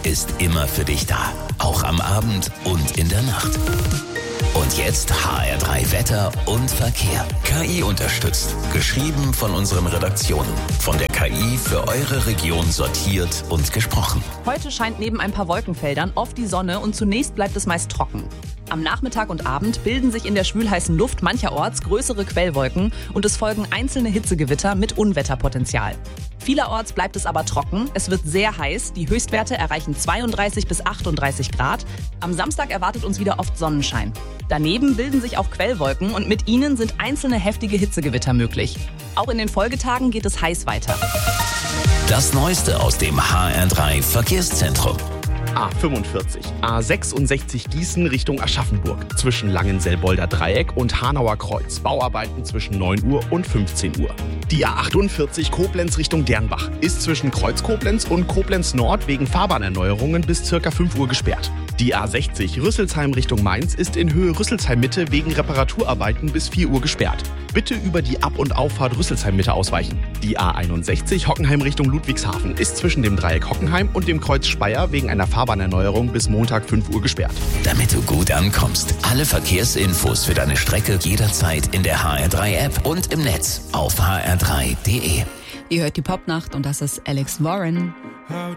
ist immer für dich da. Auch am Abend und in der Nacht. Und jetzt HR3 Wetter und Verkehr. KI unterstützt. Geschrieben von unseren Redaktionen. Von der KI für eure Region sortiert und gesprochen. Heute scheint neben ein paar Wolkenfeldern oft die Sonne und zunächst bleibt es meist trocken. Am Nachmittag und Abend bilden sich in der schwülheißen Luft mancherorts größere Quellwolken und es folgen einzelne Hitzegewitter mit Unwetterpotenzial. Vielerorts bleibt es aber trocken, es wird sehr heiß, die Höchstwerte erreichen 32 bis 38 Grad. Am Samstag erwartet uns wieder oft Sonnenschein. Daneben bilden sich auch Quellwolken und mit ihnen sind einzelne heftige Hitzegewitter möglich. Auch in den Folgetagen geht es heiß weiter. Das Neueste aus dem HR3 Verkehrszentrum. A45, A66 Gießen Richtung Aschaffenburg. Zwischen Langenselbolder Dreieck und Hanauer Kreuz. Bauarbeiten zwischen 9 Uhr und 15 Uhr. Die A48 Koblenz Richtung Dernbach ist zwischen Kreuz Koblenz und Koblenz Nord wegen Fahrbahnerneuerungen bis ca. 5 Uhr gesperrt. Die A60 Rüsselsheim Richtung Mainz ist in Höhe Rüsselsheim Mitte wegen Reparaturarbeiten bis 4 Uhr gesperrt. Bitte über die Ab- und Auffahrt Rüsselsheim Mitte ausweichen. Die A61 Hockenheim Richtung Ludwigshafen ist zwischen dem Dreieck Hockenheim und dem Kreuz Speyer wegen einer Fahrbahnerneuerung bis Montag 5 Uhr gesperrt. Damit du gut ankommst, alle Verkehrsinfos für deine Strecke jederzeit in der HR3-App und im Netz auf hr3.de. Ihr hört die Popnacht und das ist Alex Warren. How